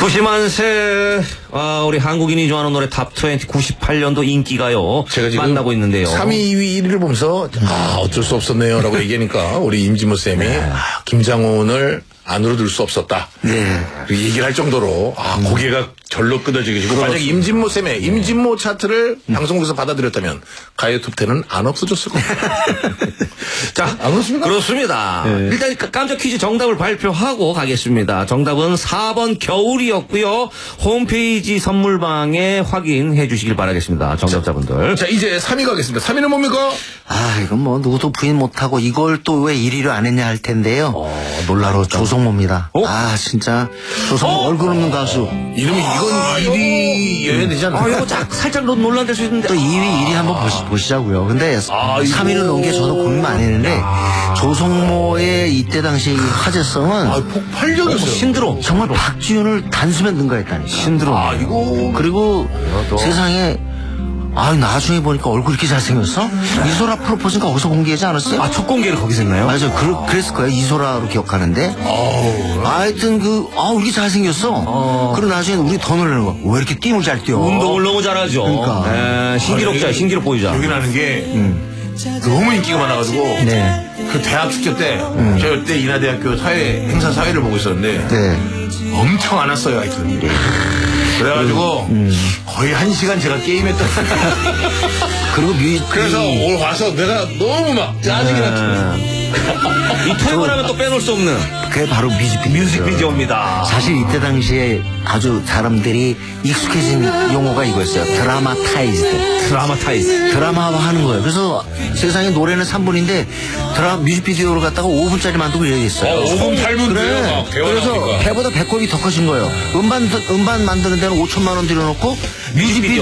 도시만세. 우리 한국인이 좋아하는 노래 탑20 98년도 인기가요. 제가 지금 만나고 있는데요. 3위, 2위, 1위를 보면서 어쩔 수 없었네요 라고 얘기하니까 우리 임진모 쌤이 김장훈을 안으로 들 수 없었다. 네. 얘기를 할 정도로 고개가 절로 끄덕지고 만약 임진모 쌤의 임진모 차트를 방송국에서 받아들였다면 가요 톱10은 안 없어졌을 겁니다. 자, 안 그렇습니까? 그렇습니다. 네. 일단 깜짝 퀴즈 정답을 발표하고 가겠습니다. 정답은 4번 겨울이었고요. 홈페이지 선물방에 확인해 주시길 바라겠습니다. 정답자분들. 자, 이제 3위 가겠습니다. 3위는 뭡니까? 이건 뭐 누구도 부인 못하고 이걸 또 왜 1위로 안 했냐 할 텐데요. 바로 조성모입니다. 진짜 조성모 얼굴 없는 가수. 이름이 이건 1위여야 되지 않나요? 이거 살짝 논란될 수 있는데. 또 2위, 1위 한번 보시자고요. 근데 3위를 놓은 게 저도 고민 많이 했는데 조성모의 이때 당시 화제성은 폭발적이었어요. 신드롬. 정말 박지윤을 단숨에 능가했다니까. 신드롬. 그리고 세상에 나중에 보니까 얼굴 이렇게 잘생겼어? 이소라 프로포즈가 거기서 공개하지 않았어요? 첫 공개를 거기서 했나요? 맞아요. 그랬을 거예요. 이소라로 기억하는데. 하여튼 이렇게 잘생겼어. 그리고 나중에 우리 더 놀라는 거. 왜 이렇게 띄움을 잘 뛰어? 운동을 너무 잘하죠. 그러니까. 신기록 보이자. 기억이 나는 게 너무 인기가 많아가지고 네. 그 대학 축제 때 제가 그때 인하대학교 행사 사회를 보고 있었는데 네. 엄청 안 왔어요 하여튼. 그래가지고 거의 1시간 제가 게임했던. 그리고 그래서 오늘 와서 내가 너무 막 짜증이 났죠. 이 퇴근하면 또 빼놓을 수 없는 그게 바로 뮤직비디오입니다. 사실 이때 당시에 아주 사람들이 익숙해진 용어가 이거였어요. 드라마화 하는 거예요. 그래서 세상에 노래는 3분인데 뮤직비디오를 갖다가 5분짜리 만들고 이래야겠어요. 5분 8분 그래. 그래서 배보다 배꼽이 더 커진 거예요. 음반 만드는 데는 5천만 원 들여놓고 뮤직비디오